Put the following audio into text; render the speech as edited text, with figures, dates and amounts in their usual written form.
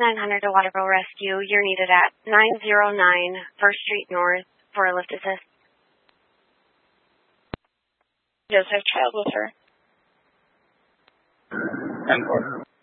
900 to Waterville Rescue. You're needed at 909 First Street North for a lift assist. Does have child with her. 10-4.